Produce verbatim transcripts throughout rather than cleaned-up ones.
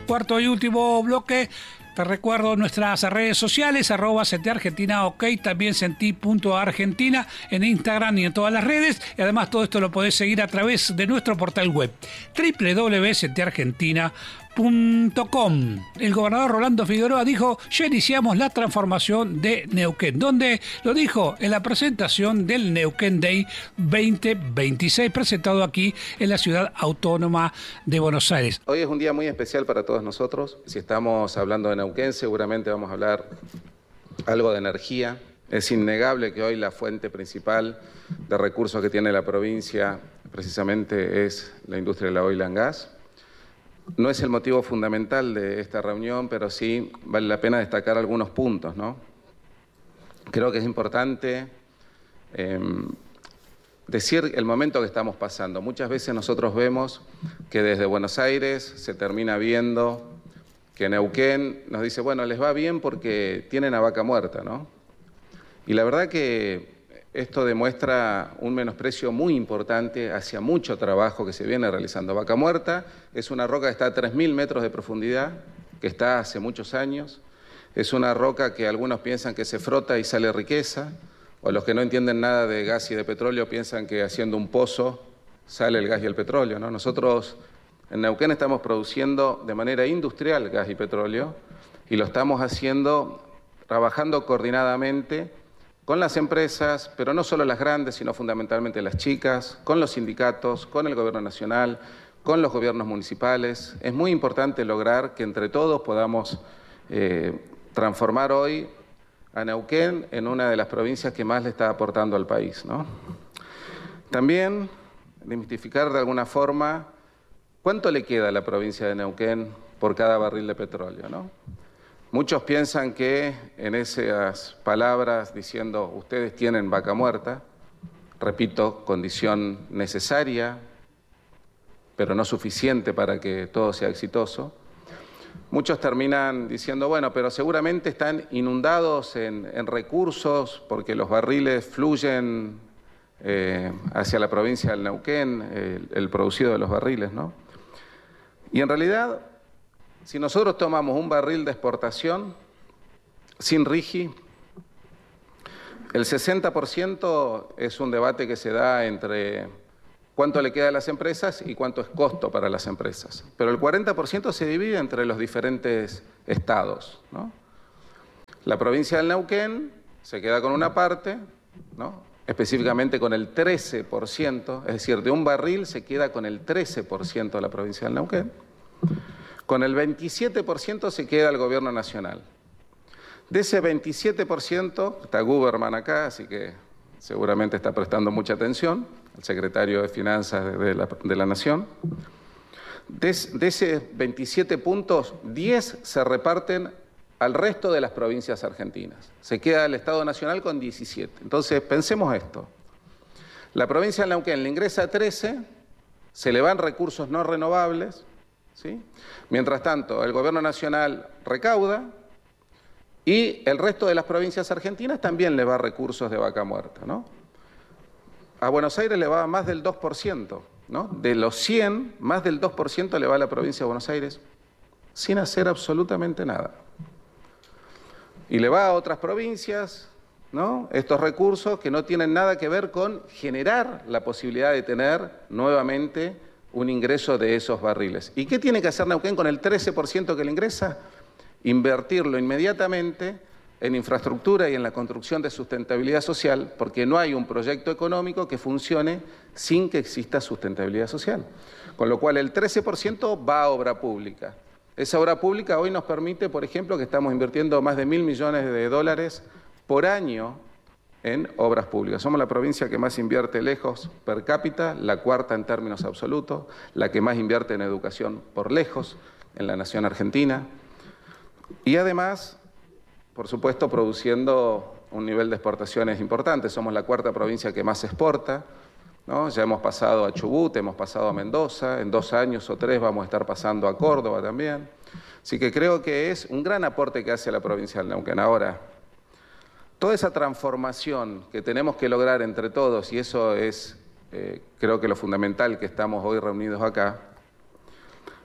cuarto y último bloque. Te recuerdo nuestras redes sociales, arroba Sentí Argentina OK, también sentí punto argentina en Instagram y en todas las redes. Y además todo esto lo podés seguir a través de nuestro portal web, doble u doble u doble u punto sentí argentina punto com. El gobernador Rolando Figueroa dijo: ya iniciamos la transformación de Neuquén. ¿Dónde lo dijo? En la presentación del Neuquén Day veinte veintiséis, presentado aquí en la ciudad autónoma de Buenos Aires. Hoy es un día muy especial para todos nosotros. Si estamos hablando de Neuquén, seguramente vamos a hablar algo de energía. Es innegable que hoy la fuente principal de recursos que tiene la provincia precisamente es la industria del oil and gas. No es el motivo fundamental de esta reunión, pero sí vale la pena destacar algunos puntos, ¿no? Creo que es importante eh, decir el momento que estamos pasando. Muchas veces nosotros vemos que desde Buenos Aires se termina viendo que Neuquén nos dice, bueno, les va bien porque tienen a Vaca Muerta, ¿no? Y la verdad que esto demuestra un menosprecio muy importante hacia mucho trabajo que se viene realizando. Vaca Muerta es una roca que está a tres mil metros de profundidad, que está hace muchos años. Es una roca que algunos piensan que se frota y sale riqueza, o los que no entienden nada de gas y de petróleo piensan que haciendo un pozo sale el gas y el petróleo, ¿no? Nosotros en Neuquén estamos produciendo de manera industrial gas y petróleo y lo estamos haciendo trabajando coordinadamente con las empresas, pero no solo las grandes, sino fundamentalmente las chicas, con los sindicatos, con el gobierno nacional, con los gobiernos municipales. Es muy importante lograr que entre todos podamos eh, transformar hoy a Neuquén en una de las provincias que más le está aportando al país, ¿no? También desmitificar de alguna forma cuánto le queda a la provincia de Neuquén por cada barril de petróleo, ¿no? Muchos piensan que en esas palabras diciendo ustedes tienen Vaca Muerta, repito, condición necesaria, pero no suficiente para que todo sea exitoso, muchos terminan diciendo, bueno, pero seguramente están inundados en, en recursos porque los barriles fluyen eh, hacia la provincia del Neuquén, el, el producido de los barriles, ¿no? Y en realidad, si nosotros tomamos un barril de exportación sin RIGI, el sesenta por ciento es un debate que se da entre cuánto le queda a las empresas y cuánto es costo para las empresas. Pero el cuarenta por ciento se divide entre los diferentes estados, ¿no? La provincia del Neuquén se queda con una parte, ¿no? Específicamente con el trece por ciento, es decir, de un barril se queda con el trece por ciento de la provincia del Neuquén. Con el veintisiete por ciento se queda el gobierno nacional. De ese veintisiete por ciento, está Guberman acá, así que seguramente está prestando mucha atención, el secretario de Finanzas de la, de la Nación. De, de ese veintisiete puntos, diez se reparten al resto de las provincias argentinas. Se queda el Estado Nacional con diecisiete. Entonces, pensemos esto. La provincia de Neuquén le ingresa trece, se le van recursos no renovables, ¿sí? Mientras tanto, el gobierno nacional recauda y el resto de las provincias argentinas también le va recursos de Vaca Muerta, ¿no? A Buenos Aires le va más del dos por ciento, ¿no? De los cien, más del dos por ciento le va a la provincia de Buenos Aires sin hacer absolutamente nada. Y le va a otras provincias, ¿no? Estos recursos que no tienen nada que ver con generar la posibilidad de tener nuevamente un ingreso de esos barriles. ¿Y qué tiene que hacer Neuquén con el trece por ciento que le ingresa? Invertirlo inmediatamente en infraestructura y en la construcción de sustentabilidad social, porque no hay un proyecto económico que funcione sin que exista sustentabilidad social. Con lo cual el trece por ciento va a obra pública. Esa obra pública hoy nos permite, por ejemplo, que estamos invirtiendo más de mil millones de dólares por año en obras públicas. Somos la provincia que más invierte lejos per cápita, la cuarta en términos absolutos, la que más invierte en educación por lejos en la nación argentina. Y además, por supuesto, produciendo un nivel de exportaciones importante. Somos la cuarta provincia que más exporta, ¿no? Ya hemos pasado a Chubut, hemos pasado a Mendoza, en dos años o tres vamos a estar pasando a Córdoba también. Así que creo que es un gran aporte que hace la provincia del Neuquén. Ahora, toda esa transformación que tenemos que lograr entre todos, y eso es, eh, creo que lo fundamental que estamos hoy reunidos acá,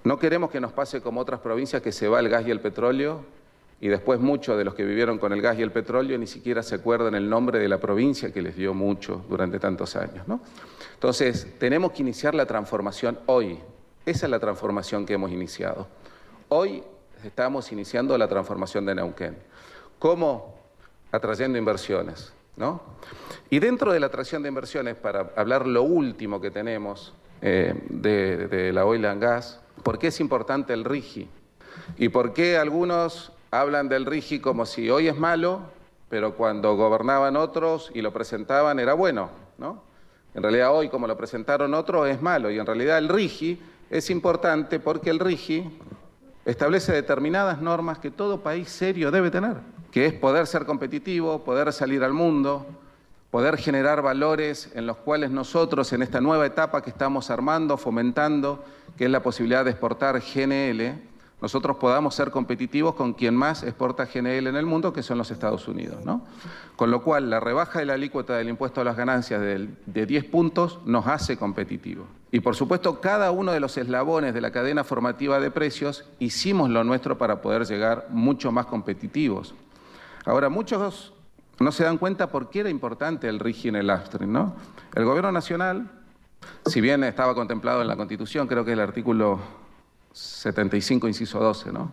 No queremos que nos pase como otras provincias que se va el gas y el petróleo y después muchos de los que vivieron con el gas y el petróleo ni siquiera se acuerdan el nombre de la provincia que les dio mucho durante tantos años, ¿no? Entonces, tenemos que iniciar la transformación hoy. Esa es la transformación que hemos iniciado. Hoy estamos iniciando la transformación de Neuquén. ¿Cómo? Atrayendo inversiones, ¿no? Y dentro de la atracción de inversiones, para hablar lo último que tenemos eh, de, de la oil and gas, ¿por qué es importante el RIGI? ¿Y por qué algunos hablan del RIGI como si hoy es malo, pero cuando gobernaban otros y lo presentaban era bueno, ¿no? En realidad hoy, como lo presentaron otros, es malo. Y en realidad el RIGI es importante porque el RIGI establece determinadas normas que todo país serio debe tener, que es poder ser competitivo, poder salir al mundo, poder generar valores en los cuales nosotros, en esta nueva etapa que estamos armando, fomentando, que es la posibilidad de exportar G N L, nosotros podamos ser competitivos con quien más exporta G N L en el mundo, que son los Estados Unidos, ¿no? Con lo cual, la rebaja de la alícuota del impuesto a las ganancias de, de diez puntos nos hace competitivos. Y, por supuesto, cada uno de los eslabones de la cadena formativa de precios hicimos lo nuestro para poder llegar mucho más competitivos. Ahora, muchos no se dan cuenta por qué era importante el RIGI en el upstream, ¿no? El Gobierno Nacional, si bien estaba contemplado en la Constitución, creo que es el artículo setenta y cinco, inciso doce, ¿no?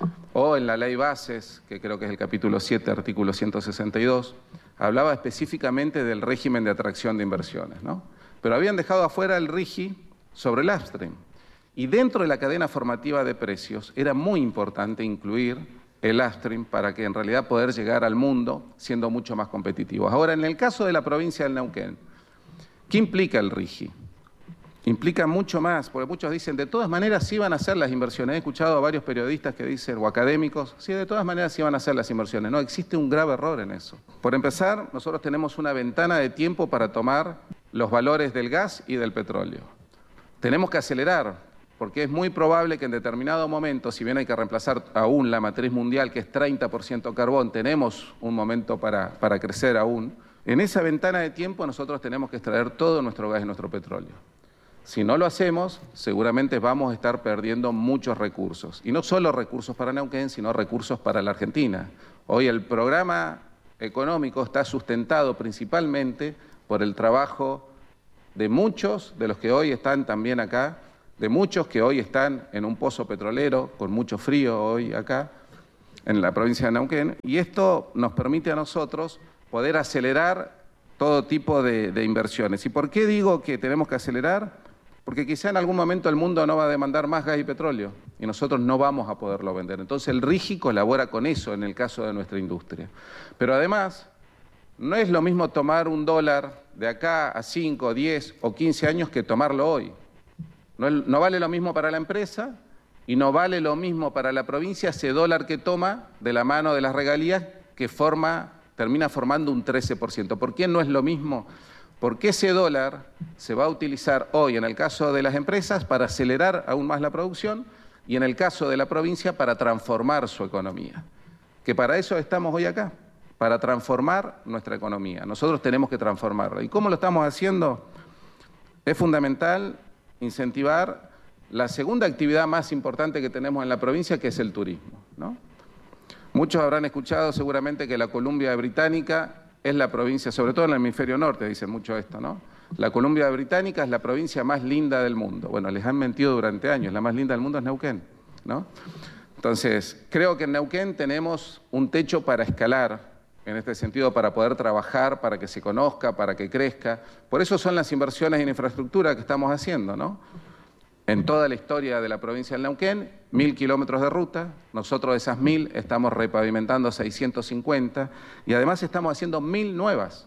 O en la Ley Bases, que creo que es el capítulo siete, artículo ciento sesenta y dos, hablaba específicamente del régimen de atracción de inversiones, ¿no? Pero habían dejado afuera el RIGI sobre el upstream. Y dentro de la cadena formativa de precios era muy importante incluir el upstream para que en realidad poder llegar al mundo siendo mucho más competitivos. Ahora, en el caso de la provincia del Neuquén, ¿qué implica el RIGI? Implica mucho más, porque muchos dicen, de todas maneras sí van a hacer las inversiones. He escuchado a varios periodistas que dicen, o académicos, sí, de todas maneras sí van a hacer las inversiones. No, existe un grave error en eso. Por empezar, nosotros tenemos una ventana de tiempo para tomar los valores del gas y del petróleo. Tenemos que acelerar, porque es muy probable que en determinado momento, si bien hay que reemplazar aún la matriz mundial, que es treinta por ciento carbón, tenemos un momento para, para crecer aún. En esa ventana de tiempo nosotros tenemos que extraer todo nuestro gas y nuestro petróleo. Si no lo hacemos, seguramente vamos a estar perdiendo muchos recursos. Y no solo recursos para Neuquén, sino recursos para la Argentina. Hoy el programa económico está sustentado principalmente por el trabajo de muchos de los que hoy están también acá, de muchos que hoy están en un pozo petrolero, con mucho frío hoy acá, en la provincia de Neuquén. Y esto nos permite a nosotros poder acelerar todo tipo de, de inversiones. ¿Y por qué digo que tenemos que acelerar? Porque quizá en algún momento el mundo no va a demandar más gas y petróleo y nosotros no vamos a poderlo vender. Entonces el RIGI colabora con eso en el caso de nuestra industria. Pero además, no es lo mismo tomar un dólar de acá a cinco, diez o quince años que tomarlo hoy. No, no vale lo mismo para la empresa y no vale lo mismo para la provincia ese dólar que toma de la mano de las regalías que forma, termina formando un trece por ciento. ¿Por qué no es lo mismo? Porque ese dólar se va a utilizar hoy, en el caso de las empresas, para acelerar aún más la producción y en el caso de la provincia para transformar su economía. Que para eso estamos hoy acá, para transformar nuestra economía. Nosotros tenemos que transformarla. ¿Y cómo lo estamos haciendo? Es fundamental incentivar la segunda actividad más importante que tenemos en la provincia, que es el turismo, ¿no? Muchos habrán escuchado seguramente que la Columbia Británica es la provincia, sobre todo en el hemisferio norte, dicen mucho esto, ¿no? La Columbia Británica es la provincia más linda del mundo. Bueno, les han mentido durante años, la más linda del mundo es Neuquén, ¿no? Entonces, creo que en Neuquén tenemos un techo para escalar, en este sentido, para poder trabajar, para que se conozca, para que crezca. Por eso son las inversiones en infraestructura que estamos haciendo, ¿no? En toda la historia de la provincia del Neuquén, mil kilómetros de ruta, nosotros de esas mil estamos repavimentando seiscientos cincuenta y además estamos haciendo mil nuevas.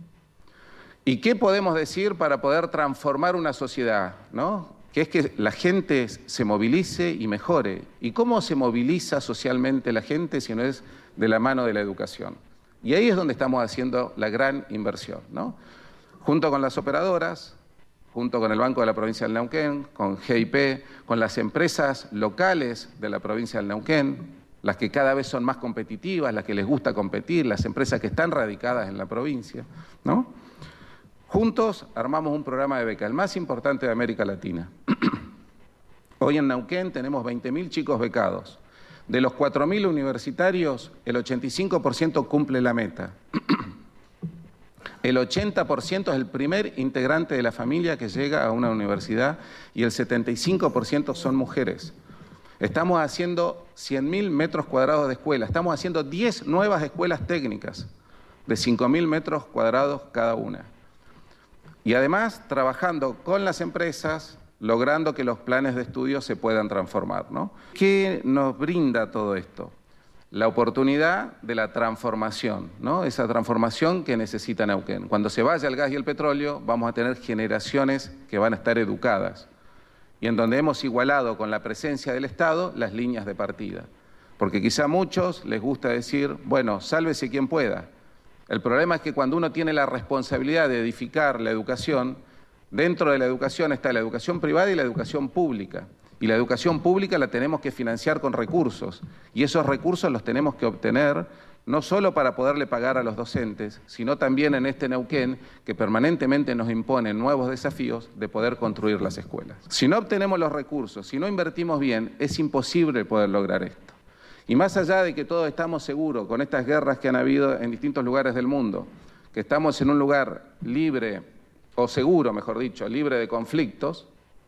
¿Y qué podemos decir para poder transformar una sociedad, ¿no? Que es que la gente se movilice y mejore. ¿Y cómo se moviliza socialmente la gente si no es de la mano de la educación? Y ahí es donde estamos haciendo la gran inversión, ¿no? Junto con las operadoras, junto con el Banco de la Provincia del Neuquén, con G I P, con las empresas locales de la provincia del Neuquén, las que cada vez son más competitivas, las que les gusta competir, las empresas que están radicadas en la provincia, ¿no? Juntos armamos un programa de beca, el más importante de América Latina. Hoy en Neuquén tenemos veinte mil chicos becados. De los cuatro mil universitarios, el ochenta y cinco por ciento cumple la meta. El ochenta por ciento es el primer integrante de la familia que llega a una universidad y el setenta y cinco por ciento son mujeres. Estamos haciendo cien mil metros cuadrados de escuela, estamos haciendo diez nuevas escuelas técnicas de cinco mil metros cuadrados cada una. Y además trabajando con las empresas, logrando que los planes de estudio se puedan transformar, ¿no? ¿Qué nos brinda todo esto? La oportunidad de la transformación, ¿no? Esa transformación que necesita Neuquén. Cuando se vaya el gas y el petróleo, vamos a tener generaciones que van a estar educadas y en donde hemos igualado con la presencia del Estado las líneas de partida. Porque quizá a muchos les gusta decir, bueno, sálvese quien pueda. El problema es que cuando uno tiene la responsabilidad de edificar la educación, dentro de la educación está la educación privada y la educación pública. Y la educación pública la tenemos que financiar con recursos. Y esos recursos los tenemos que obtener no solo para poderle pagar a los docentes, sino también en este Neuquén que permanentemente nos impone nuevos desafíos de poder construir las escuelas. Si no obtenemos los recursos, si no invertimos bien, es imposible poder lograr esto. Y más allá de que todos estamos seguros con estas guerras que han habido en distintos lugares del mundo, que estamos en un lugar libre, o seguro, mejor dicho, libre de conflictos,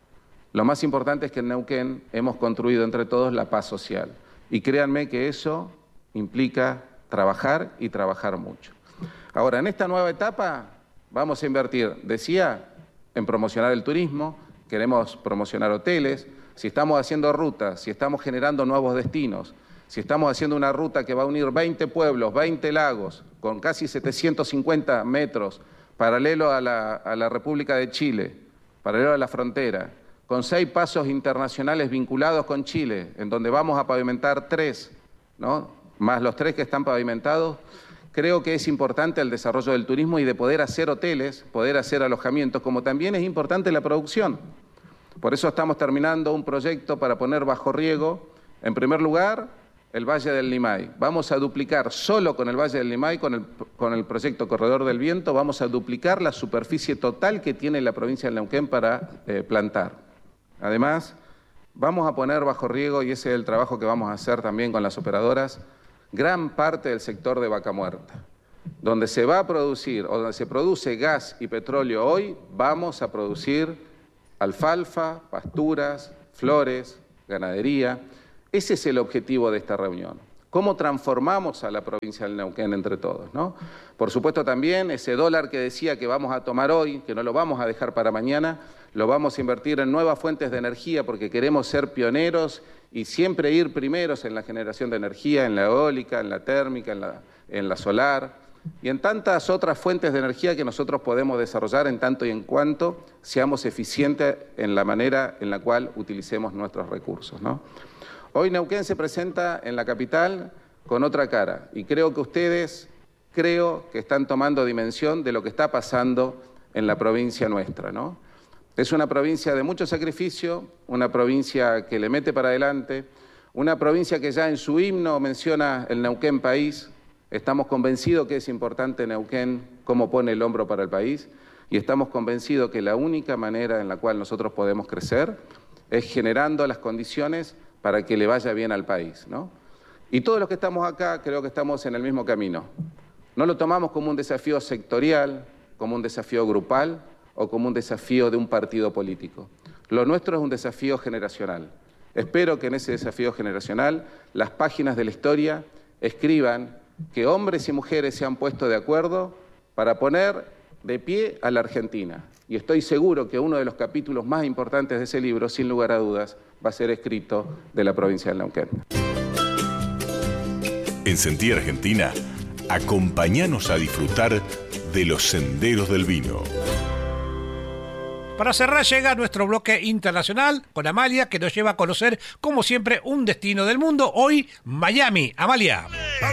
lo más importante es que en Neuquén hemos construido entre todos la paz social. Y créanme que eso implica trabajar y trabajar mucho. Ahora, en esta nueva etapa vamos a invertir, decía, en promocionar el turismo, queremos promocionar hoteles, si estamos haciendo rutas, si estamos generando nuevos destinos, si estamos haciendo una ruta que va a unir veinte pueblos, veinte lagos, con casi setecientos cincuenta metros, paralelo a la, a la República de Chile, paralelo a la frontera, con seis pasos internacionales vinculados con Chile, en donde vamos a pavimentar tres, ¿no? Más los tres que están pavimentados, creo que es importante el desarrollo del turismo y de poder hacer hoteles, poder hacer alojamientos, como también es importante la producción. Por eso estamos terminando un proyecto para poner bajo riego, en primer lugar, el Valle del Limay. Vamos a duplicar, solo con el Valle del Limay, con el, con el proyecto Corredor del Viento, vamos a duplicar la superficie total que tiene la provincia de Neuquén para eh, plantar. Además, vamos a poner bajo riego, y ese es el trabajo que vamos a hacer también con las operadoras, gran parte del sector de Vaca Muerta. Donde se va a producir, o donde se produce gas y petróleo hoy, vamos a producir alfalfa, pasturas, flores, ganadería. Ese es el objetivo de esta reunión. ¿Cómo transformamos a la provincia del Neuquén entre todos, ¿no? Por supuesto también ese dólar que decía que vamos a tomar hoy, que no lo vamos a dejar para mañana, lo vamos a invertir en nuevas fuentes de energía porque queremos ser pioneros y siempre ir primeros en la generación de energía, en la eólica, en la térmica, en la, en la solar y en tantas otras fuentes de energía que nosotros podemos desarrollar en tanto y en cuanto seamos eficientes en la manera en la cual utilicemos nuestros recursos, ¿no? Hoy Neuquén se presenta en la capital con otra cara y creo que ustedes, creo que están tomando dimensión de lo que está pasando en la provincia nuestra, ¿no? Es una provincia de mucho sacrificio, una provincia que le mete para adelante, una provincia que ya en su himno menciona el Neuquén país. Estamos convencidos que es importante Neuquén, cómo pone el hombro para el país, y estamos convencidos que la única manera en la cual nosotros podemos crecer es generando las condiciones para que le vaya bien al país, ¿no? Y todos los que estamos acá creo que estamos en el mismo camino. No lo tomamos como un desafío sectorial, como un desafío grupal o como un desafío de un partido político. Lo nuestro es un desafío generacional. Espero que en ese desafío generacional las páginas de la historia escriban que hombres y mujeres se han puesto de acuerdo para poner de pie a la Argentina. Y estoy seguro que uno de los capítulos más importantes de ese libro, sin lugar a dudas, va a ser escrito de la provincia de Neuquén. En Sentí Argentina, acompáñanos a disfrutar de los senderos del vino. Para cerrar llega nuestro bloque internacional con Amalia, que nos lleva a conocer, como siempre, un destino del mundo. Hoy, Miami. Amalia.